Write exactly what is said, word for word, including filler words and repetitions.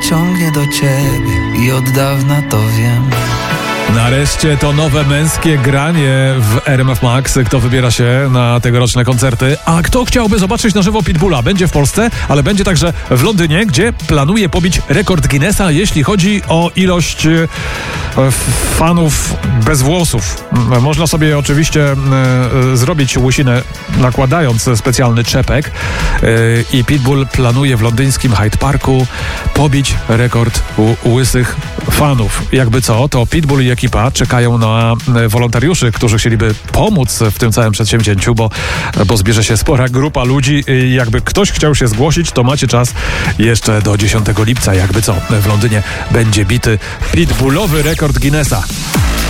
ciągnie do ciebie i od dawna to wiem. Nareszcie to nowe męskie granie w R M F Max. Kto wybiera się na tegoroczne koncerty? A kto chciałby zobaczyć na żywo Pitbulla? Będzie w Polsce, ale będzie także w Londynie, gdzie planuje pobić rekord Guinnessa, jeśli chodzi o ilość e, fanów bez włosów. Można sobie oczywiście e, zrobić łysinę, nakładając specjalny czepek e, i Pitbull planuje w londyńskim Hyde Parku pobić rekord u, łysych fanów. Jakby co, to Pitbull i ekipa czekają na wolontariuszy, którzy chcieliby pomóc w tym całym przedsięwzięciu, bo, bo zbierze się spora grupa ludzi. Jakby ktoś chciał się zgłosić, to macie czas jeszcze do dziesiątego lipca. Jakby co, w Londynie będzie bity pitbullowy rekord Guinnessa.